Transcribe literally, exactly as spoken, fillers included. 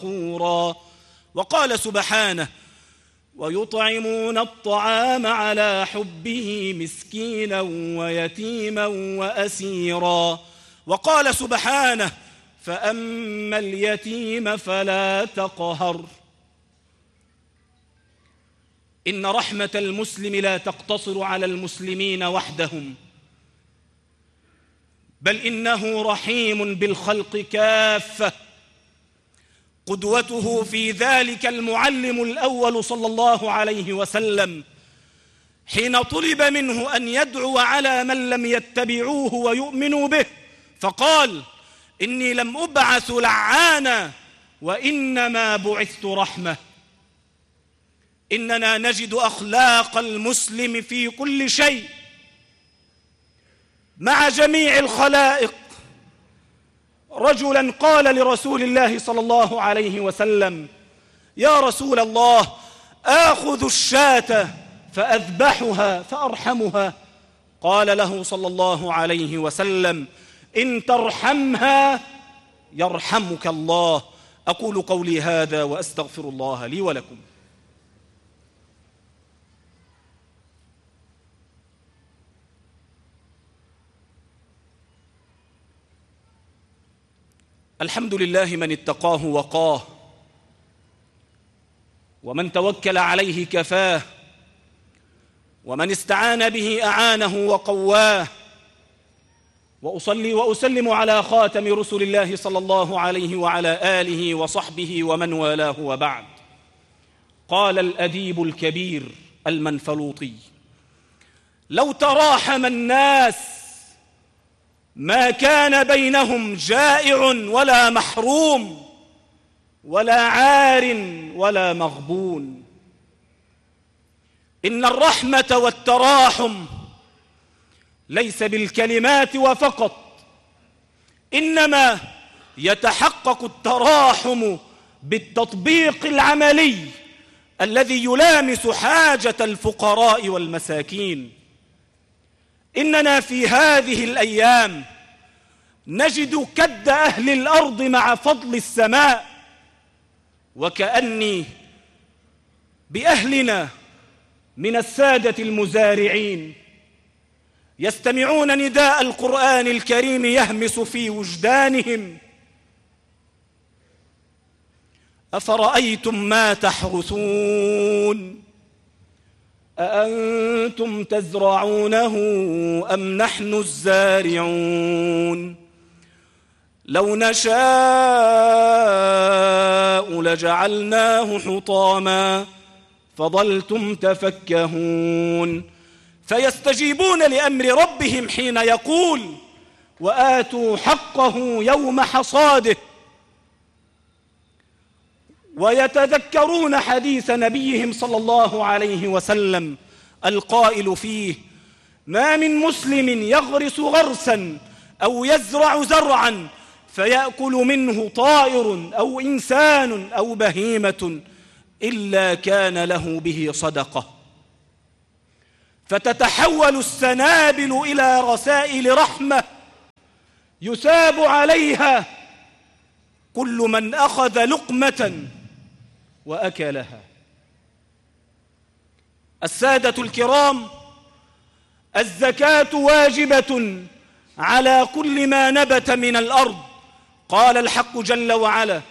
غفورا. وقال سبحانه: ويطعمون الطعام على حبه مسكينا ويتيما وأسيرا. وقال سبحانه: فأما اليتيم فلا تقهر. إن رحمة المسلم لا تقتصر على المسلمين وحدهم، بل إنه رحيم بالخلق كافة. قدوته في ذلك المعلم الأول صلى الله عليه وسلم، حين طلب منه أن يدعو على من لم يتبعوه ويؤمنوا به، فقال: إني لم أبعث لعانا وإنما بعثت رحمة. إننا نجد أخلاق المسلم في كل شيء مع جميع الخلائق. رجلا قال لرسول الله صلى الله عليه وسلم: يا رسول الله، آخذ الشاة فأذبحها فأرحمها؟ قال له صلى الله عليه وسلم: إن ترحمها يرحمك الله. أقول قولي هذا وأستغفر الله لي ولكم. الحمد لله من اتقاه وقاه، ومن توكل عليه كفاه، ومن استعان به أعانه وقواه. وأصلي وأسلم على خاتم رسل الله صلى الله عليه وعلى آله وصحبه ومن والاه، وبعد. قال الأديب الكبير المنفلوطي: لو تراحم الناس ما كان بينهم جائع ولا محروم ولا عار ولا مغبون. إن الرحمة والتراحم ليس بالكلمات وفقط، إنما يتحقق التراحم بالتطبيق العملي الذي يلامس حاجة الفقراء والمساكين. إننا في هذه الأيام نجد كد أهل الأرض مع فضل السماء، وكأني بأهلنا من السادة المزارعين يستمعون نداء القرآن الكريم يهمس في وجدانهم: أفرأيتم ما تحرثون أأنتم تزرعونه أم نحن الزارعون لو نشاء لجعلناه حطاما فظلتم تفكهون. فيستجيبون لأمر ربهم حين يقول: وآتوا حقه يوم حصاده. ويتذكرون حديث نبيهم صلى الله عليه وسلم القائل فيه: ما من مسلم يغرس غرسا أو يزرع زرعا فيأكل منه طائر أو إنسان أو بهيمة إلا كان له به صدقة. فتتحول السنابل إلى رسائل رحمة يثاب عليها كل من أخذ لقمة وأكلها. السادة الكرام، الزكاة واجبة على كل ما نبت من الأرض. قال الحق جل وعلا: